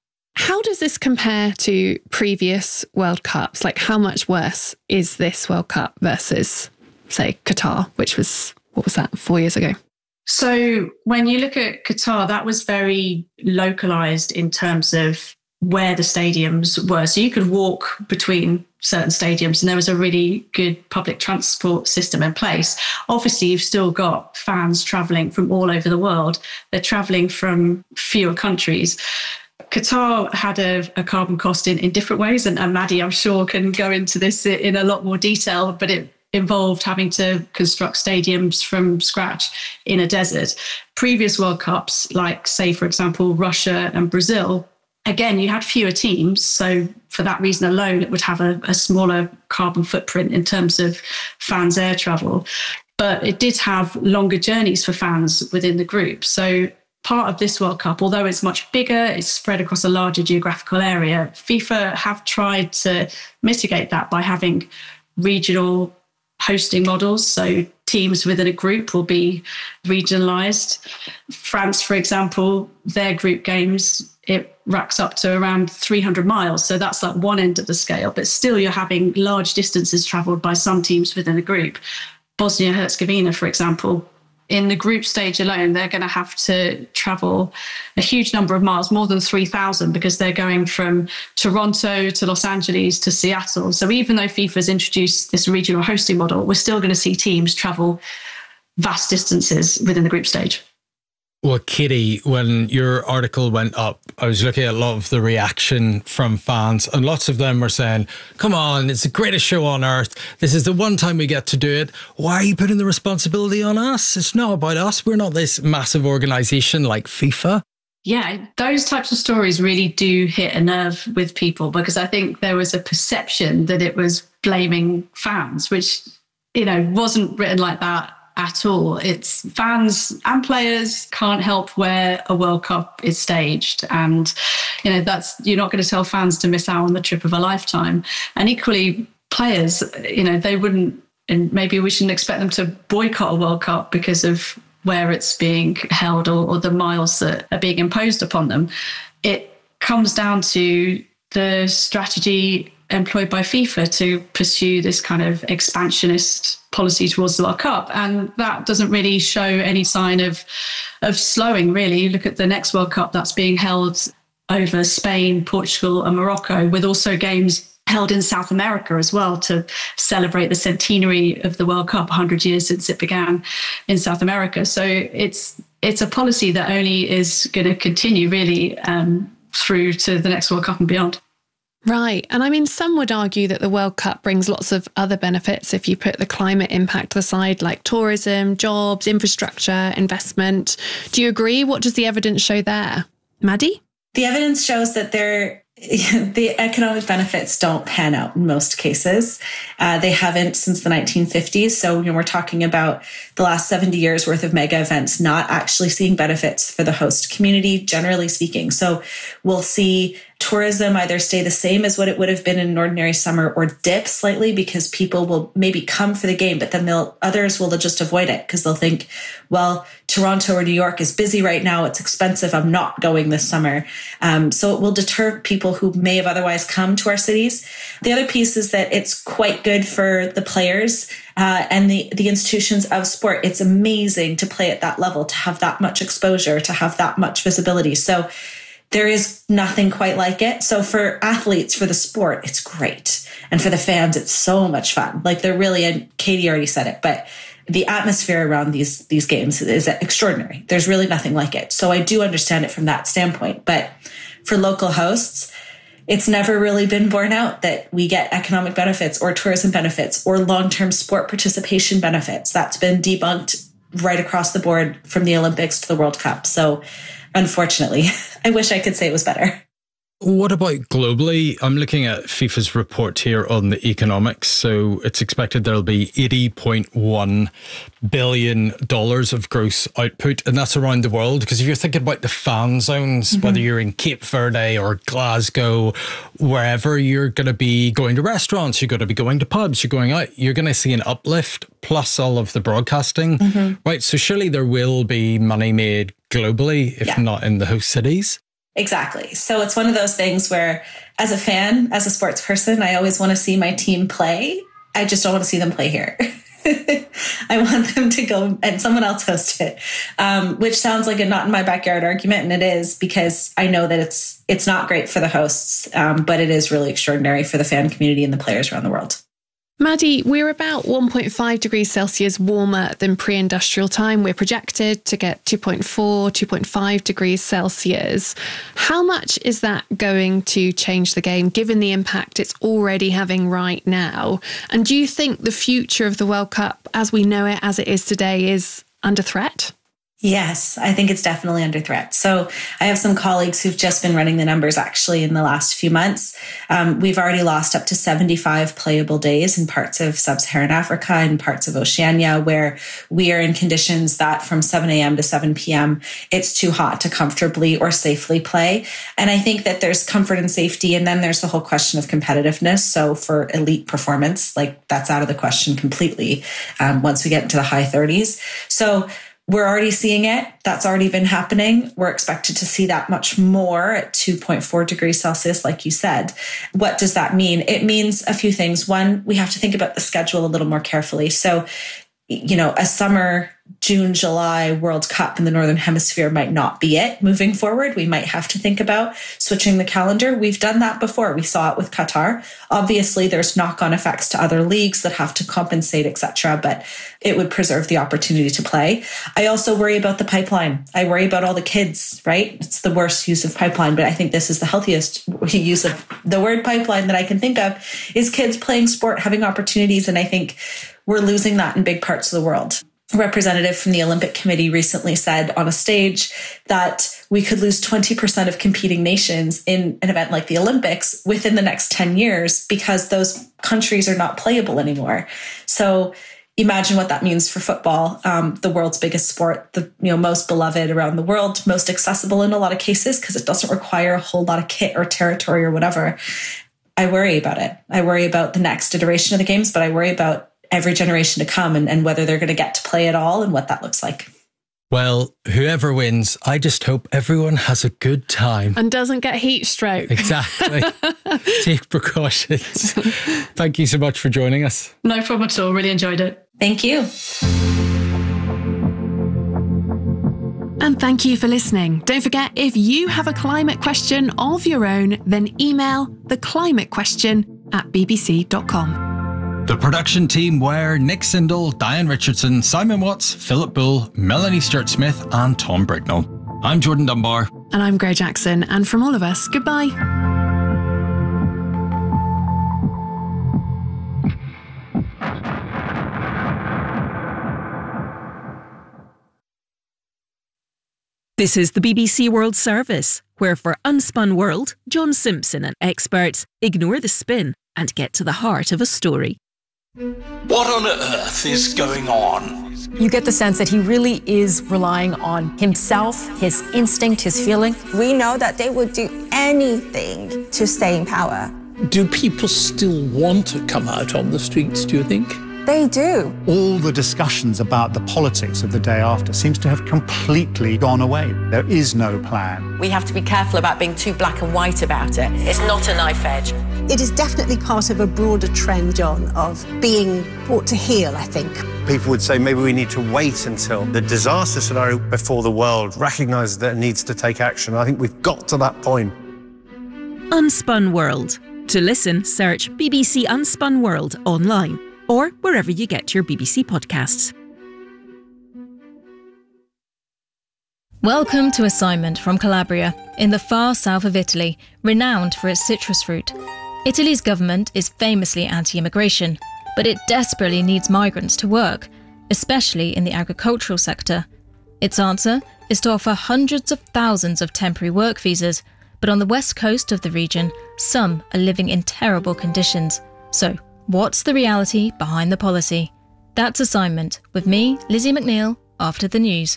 How does this compare to previous World Cups? Like, how much worse is this World Cup versus, say, Qatar, which was, what was that, four years ago? So when you look at Qatar, that was very localized in terms of where the stadiums were. So you could walk between certain stadiums and there was a really good public transport system in place. Obviously, you've still got fans traveling from all over the world. They're traveling from fewer countries. Qatar had a, a carbon cost in, in different ways, and, and Maddie, I'm sure, can go into this in a lot more detail, but it involved having to construct stadiums from scratch in a desert. Previous World Cups, like, say, for example, Russia and Brazil, again, you had fewer teams. So for that reason alone, it would have a, a smaller carbon footprint in terms of fans' air travel. But it did have longer journeys for fans within the group. So part of this World Cup, although it's much bigger, it's spread across a larger geographical area, FIFA have tried to mitigate that by having regional hosting models. So teams within a group will be regionalised. France, for example, their group games, it racks up to around three hundred miles. So that's like one end of the scale, but still you're having large distances travelled by some teams within a group. Bosnia-Herzegovina, for example, in the group stage alone, they're going to have to travel a huge number of miles, more than three thousand, because they're going from Toronto to Los Angeles to Seattle. So even though FIFA's introduced this regional hosting model, we're still going to see teams travel vast distances within the group stage. Well, Kitty, when your article went up, I was looking at a lot of the reaction from fans, and lots of them were saying, come on, it's the greatest show on earth. This is the one time we get to do it. Why are you putting the responsibility on us? It's not about us. We're not this massive organisation like FIFA. Yeah, those types of stories really do hit a nerve with people, because I think there was a perception that it was blaming fans, which, you know, wasn't written like that at all. It's fans and players can't help where a World Cup is staged. And, you know, that's, you're not going to tell fans to miss out on the trip of a lifetime. And equally, players, you know, they wouldn't, and maybe we shouldn't expect them to boycott a World Cup because of where it's being held or, or the miles that are being imposed upon them. It comes down to the strategy employed by FIFA to pursue this kind of expansionist policy towards the World Cup. And that doesn't really show any sign of, of slowing, really. You look at the next World Cup that's being held over Spain, Portugal and Morocco, with also games held in South America as well to celebrate the centenary of the World Cup, one hundred years since it began in South America. So it's it's a policy that only is going to continue, really, um, through to the next World Cup and beyond. Right. And I mean, some would argue that the World Cup brings lots of other benefits if you put the climate impact aside, like tourism, jobs, infrastructure, investment. Do you agree? What does the evidence show there? Maddie? The evidence shows that there The economic benefits don't pan out in most cases. Uh, they haven't since the nineteen fifties. So, you know, we're talking about the last seventy years worth of mega events not actually seeing benefits for the host community, generally speaking. So we'll see tourism either stay the same as what it would have been in an ordinary summer or dip slightly because people will maybe come for the game, but then they'll others will just avoid it because they'll think, well, Toronto or New York is busy right now. It's expensive. I'm not going this summer. Um, so it will deter people who may have otherwise come to our cities. The other piece is that it's quite good for the players uh, and the, the institutions of sport. It's amazing to play at that level, to have that much exposure, to have that much visibility. So there is nothing quite like it. So for athletes, for the sport, it's great. And for the fans, it's so much fun. Like they're really, and Katie already said it, but the atmosphere around these, these games is extraordinary. There's really nothing like it. So I do understand it from that standpoint. But for local hosts, it's never really been borne out that we get economic benefits or tourism benefits or long-term sport participation benefits. That's been debunked right across the board from the Olympics to the World Cup. So unfortunately, I wish I could say it was better. What about globally? I'm looking at FIFA's report here on the economics. So it's expected there'll be eighty point one billion dollars of gross output, and that's around the world. Because if you're thinking about the fan zones, mm-hmm. whether you're in Cape Verde or Glasgow, wherever, you're going to be going to restaurants, you're going to be going to pubs, you're going out, you're going to see an uplift plus all of the broadcasting, mm-hmm. right? So surely there will be money made globally, if yeah. not in the host cities. Exactly. So it's one of those things where as a fan, as a sports person, I always want to see my team play. I just don't want to see them play here. I want them to go and someone else host it, um, which sounds like a not in my backyard argument. And it is, because I know that it's it's not great for the hosts, um, but it is really extraordinary for the fan community and the players around the world. Maddie, we're about one point five degrees Celsius warmer than pre-industrial time. We're projected to get two point four, two point five degrees Celsius. How much is that going to change the game, given the impact it's already having right now? And do you think the future of the World Cup, as we know it, as it is today, is under threat? Yes, I think it's definitely under threat. So I have some colleagues who've just been running the numbers actually in the last few months. Um, we've already lost up to seventy-five playable days in parts of sub-Saharan Africa and parts of Oceania, where we are in conditions that from seven a.m. to seven p.m., it's too hot to comfortably or safely play. And I think that there's comfort and safety, and then there's the whole question of competitiveness. So for elite performance, like that's out of the question completely um, once we get into the high thirties. So we're already seeing it. That's already been happening. We're expected to see that much more at two point four degrees Celsius, like you said. What does that mean? It means a few things. One, we have to think about the schedule a little more carefully. So, you know, a summer, June, July World Cup in the Northern Hemisphere might not be it moving forward. We might have to think about switching the calendar. We've done that before. We saw it with Qatar. Obviously, there's knock-on effects to other leagues that have to compensate, et cetera, but it would preserve the opportunity to play. I also worry about the pipeline. I worry about all the kids, right? It's the worst use of pipeline, but I think this is the healthiest use of the word pipeline that I can think of, is kids playing sport, having opportunities, and I think we're losing that in big parts of the world. A representative from the Olympic Committee recently said on a stage that we could lose twenty percent of competing nations in an event like the Olympics within the next ten years because those countries are not playable anymore. So imagine what that means for football, um, the world's biggest sport, the you know most beloved around the world, most accessible in a lot of cases because it doesn't require a whole lot of kit or territory or whatever. I worry about it. I worry about the next iteration of the games, but I worry about every generation to come and, and whether they're going to get to play at all and what that looks like. Well, whoever wins, I just hope everyone has a good time. And doesn't get heat stroke. Exactly. Take precautions. Thank you so much for joining us. No problem at all. Really enjoyed it. Thank you. And thank you for listening. Don't forget, if you have a climate question of your own, then email theclimatequestion at b b c dot com. The production team were Nick Sindel, Diane Richardson, Simon Watts, Philip Bull, Melanie Sturt-Smith and Tom Brignall. I'm Jordan Dunbar. And I'm Greg Jackson. And from all of us, goodbye. This is the B B C World Service, where for Unspun World, John Simpson and experts ignore the spin and get to the heart of a story. What on earth is going on? You get the sense that he really is relying on himself, his instinct, his feeling. We know that they would do anything to stay in power. Do people still want to come out on the streets, do you think? They do. All the discussions about the politics of the day after seems to have completely gone away. There is no plan. We have to be careful about being too black and white about it. It's not a knife edge. It is definitely part of a broader trend, John, of being brought to heel, I think. People would say maybe we need to wait until the disaster scenario before the world recognises that it needs to take action. I think we've got to that point. Unspun World. To listen, search B B C Unspun World online or wherever you get your B B C podcasts. Welcome to Assignment from Calabria, in the far south of Italy, renowned for its citrus fruit. Italy's government is famously anti-immigration, but it desperately needs migrants to work, especially in the agricultural sector. Its answer is to offer hundreds of thousands of temporary work visas, but on the west coast of the region, some are living in terrible conditions. So, what's the reality behind the policy? That's Assignment, with me, Lizzie McNeil, after the news.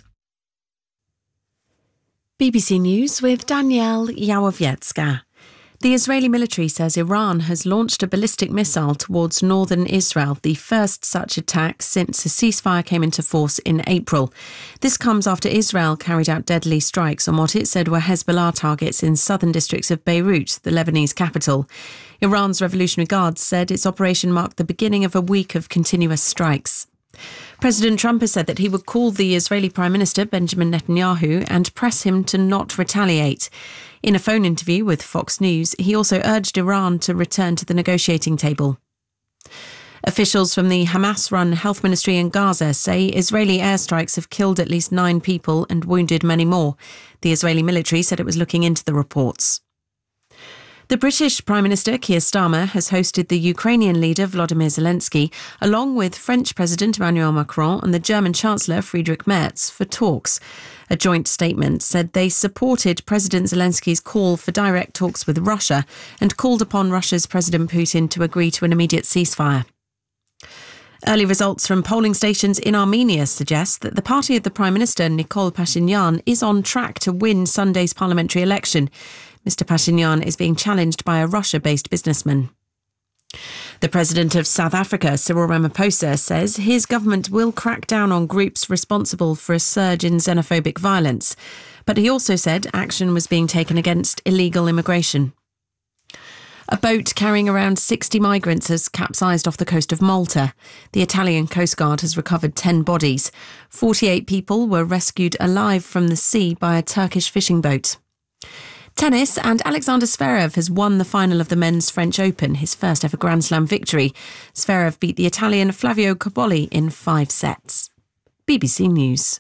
B B C News with Danielle Yawowiecka. The Israeli military says Iran has launched a ballistic missile towards northern Israel, the first such attack since a ceasefire came into force in April. This comes after Israel carried out deadly strikes on what it said were Hezbollah targets in southern districts of Beirut, the Lebanese capital. Iran's Revolutionary Guards said its operation marked the beginning of a week of continuous strikes. President Trump has said that he would call the Israeli Prime Minister Benjamin Netanyahu and press him to not retaliate. In a phone interview with Fox News, he also urged Iran to return to the negotiating table. Officials from the Hamas-run health ministry in Gaza say Israeli airstrikes have killed at least nine people and wounded many more. The Israeli military said it was looking into the reports. The British Prime Minister Keir Starmer has hosted the Ukrainian leader Volodymyr Zelensky, along with French President Emmanuel Macron and the German Chancellor Friedrich Merz, for talks. A joint statement said they supported President Zelensky's call for direct talks with Russia and called upon Russia's President Putin to agree to an immediate ceasefire. Early results from polling stations in Armenia suggest that the party of the Prime Minister, Nikol Pashinyan, is on track to win Sunday's parliamentary election. Mister Pashinyan is being challenged by a Russia-based businessman. The president of South Africa, Cyril Ramaphosa, says his government will crack down on groups responsible for a surge in xenophobic violence. But he also said action was being taken against illegal immigration. A boat carrying around sixty migrants has capsized off the coast of Malta. The Italian Coast Guard has recovered ten bodies. forty-eight people were rescued alive from the sea by a Turkish fishing boat. Tennis, and Alexander Zverev has won the final of the Men's French Open, his first ever Grand Slam victory. Zverev beat the Italian Flavio Cobolli in five sets. B B C News.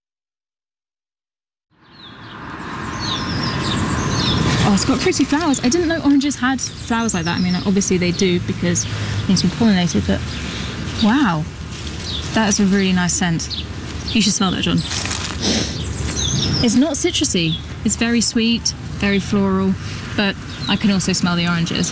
Oh, it's got pretty flowers. I didn't know oranges had flowers like that. I mean, obviously they do because things been pollinated, but wow, that is a really nice scent. You should smell that, John. It's not citrusy. It's very sweet, very floral, but I can also smell the oranges.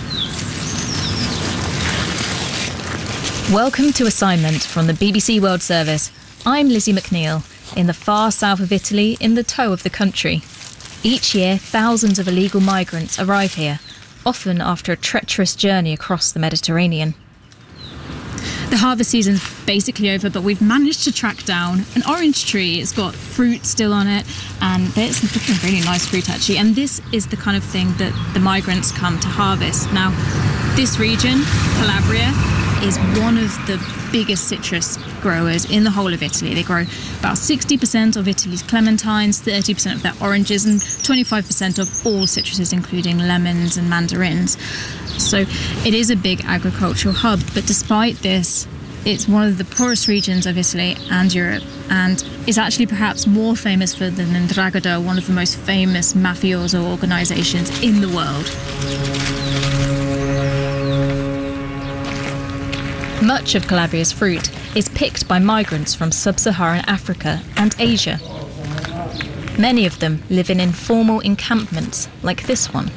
Welcome to Assignment from the B B C World Service. I'm Lizzie McNeil, in the far south of Italy, in the toe of the country. Each year, thousands of illegal migrants arrive here, often after a treacherous journey across the Mediterranean. The harvest season's basically over, but we've managed to track down an orange tree. It's got fruit still on it, and there's some really nice fruit actually. And this is the kind of thing that the migrants come to harvest. Now, this region, Calabria, is one of the biggest citrus growers in the whole of Italy. They grow about sixty percent of Italy's clementines, thirty percent of their oranges, and twenty-five percent of all citruses, including lemons and mandarins. So it is a big agricultural hub, but despite this, it's one of the poorest regions of Italy and Europe, and is actually perhaps more famous for the 'Ndrangheta, one of the most famous mafioso organisations in the world. Much of Calabria's fruit is picked by migrants from sub-Saharan Africa and Asia. Many of them live in informal encampments like this one.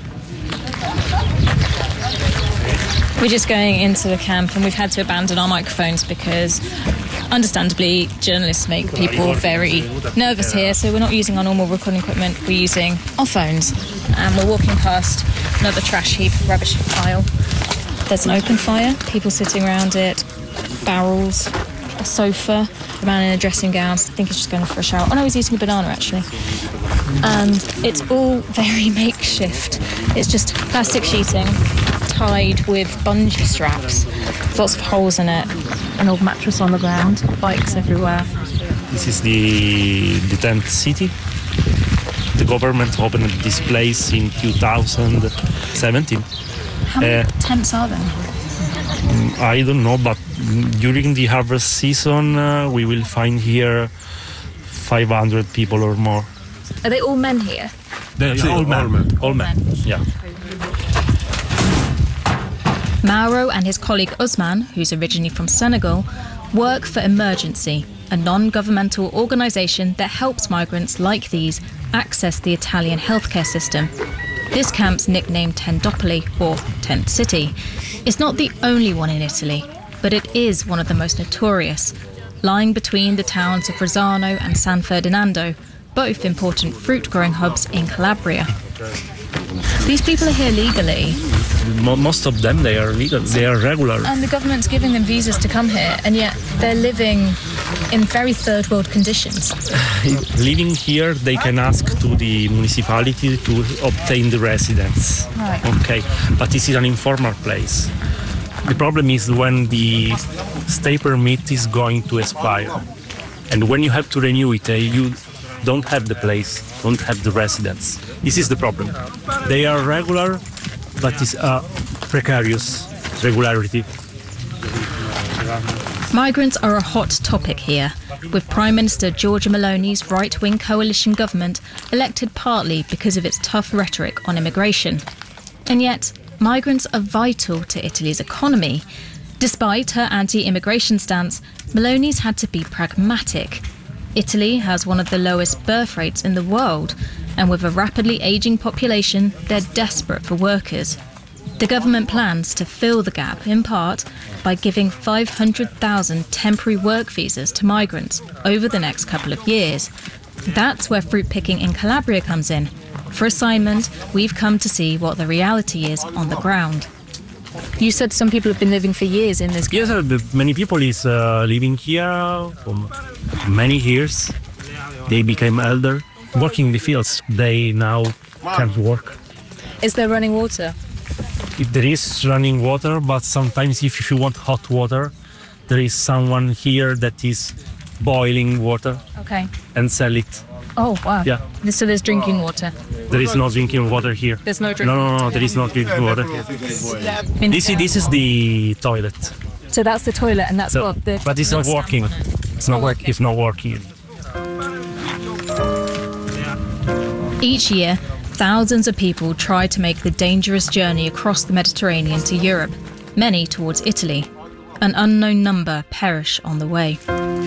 We're just going into the camp and we've had to abandon our microphones because, understandably, journalists make people very nervous here, so we're not using our normal recording equipment, we're using our phones. And we're walking past another trash heap, rubbish pile. There's an open fire, people sitting around it, barrels, a sofa, a man in a dressing gown, I think he's just going for a shower. Oh no, he's eating a banana actually. And it's all very makeshift. It's just plastic sheeting tied with bungee straps, lots of holes in it, an old mattress on the ground, bikes everywhere. This is the, the tent city. The government opened this place in two thousand seventeen. How many uh, tents are there? I don't know, but during the harvest season, uh, we will find here five hundred people or more. Are they all men here? They're all, all men. All men. All men. Yeah. Mauro and his colleague Usman, who's originally from Senegal, work for Emergency, a non-governmental organisation that helps migrants like these access the Italian healthcare system. This camp's nicknamed Tendopoli, or Tent City, is not the only one in Italy, but it is one of the most notorious, lying between the towns of Rozzano and San Ferdinando, both important fruit-growing hubs in Calabria. These people are here legally. Most of them, they are legal, they are regular. And the government's giving them visas to come here, and yet they're living in very third world conditions. Living here, they can ask to the municipality to obtain the residence. Right. Okay, but this is an informal place. The problem is when the stay permit is going to expire. And when you have to renew it, uh, you don't have the place, don't have the residence. This is the problem. They are regular, but it's a precarious regularity. Migrants are a hot topic here, with Prime Minister Giorgia Meloni's right-wing coalition government elected partly because of its tough rhetoric on immigration. And yet, migrants are vital to Italy's economy. Despite her anti-immigration stance, Meloni's had to be pragmatic. Italy has one of the lowest birth rates in the world, and with a rapidly ageing population, they're desperate for workers. The government plans to fill the gap, in part, by giving five hundred thousand temporary work visas to migrants over the next couple of years. That's where fruit picking in Calabria comes in. For assignment, we've come to see what the reality is on the ground. You said some people have been living for years in this. Yes, uh, many people is uh, living here for many years. They became elder, working in the fields. They now can't work. Is there running water? If there is running water, but sometimes if, if you want hot water, there is someone here that is boiling water. Okay. And sell it. Oh, wow. Yeah. So there's drinking water? There is no drinking water here. There's no drinking water? No, no, no, water. there is no drinking water. This, this is the toilet. So that's the toilet and that's so, what the... But it's not working. It. It's not work. It's not working. Each year, thousands of people try to make the dangerous journey across the Mediterranean to Europe, many towards Italy. An unknown number perish on the way.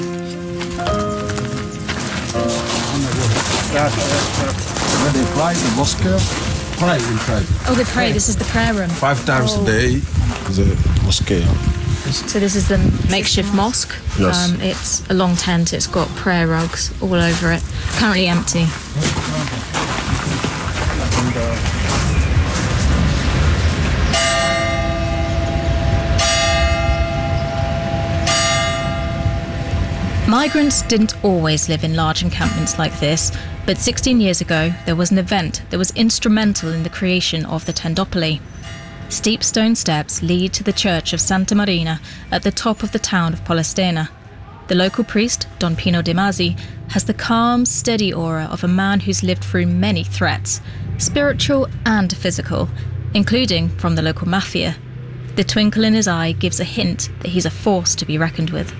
When they pray, the mosque, pray and pray. Oh, they pray. This is the prayer room. Five times oh. a day, the mosque. So this is the makeshift mosque. Yes. Um, it's a long tent. It's got prayer rugs all over it. Currently empty. Migrants didn't always live in large encampments like this, but sixteen years ago there was an event that was instrumental in the creation of the Tendopoli. Steep stone steps lead to the church of Santa Marina at the top of the town of Polistena. The local priest, Don Pino De Masi, has the calm, steady aura of a man who's lived through many threats, spiritual and physical, including from the local mafia. The twinkle in his eye gives a hint that he's a force to be reckoned with.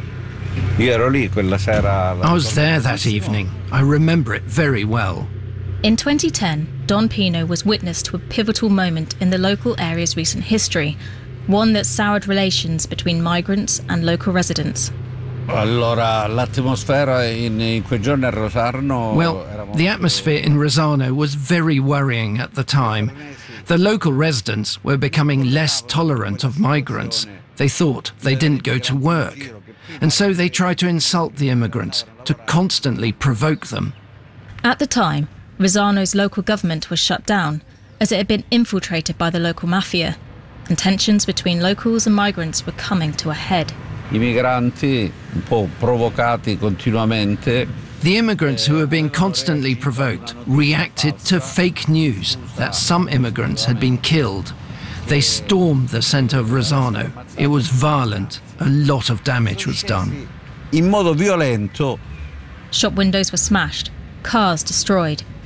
I was there that evening. I remember it very well. In twenty ten, Don Pino was witness to a pivotal moment in the local area's recent history, one that soured relations between migrants and local residents. Well, The atmosphere in Rosano was very worrying at the time. The local residents were becoming less tolerant of migrants. They thought they didn't go to work. And so they tried to insult the immigrants, to constantly provoke them. At the time, Rosano's local government was shut down as it had been infiltrated by the local mafia, and tensions between locals and migrants were coming to a head. I migranti, un po' provocati continuamente. The immigrants who were being constantly provoked reacted to fake news that some immigrants had been killed. They stormed the centre of Rosano. It was violent. A lot of damage was done. In modo violento. Shop windows were smashed, cars destroyed,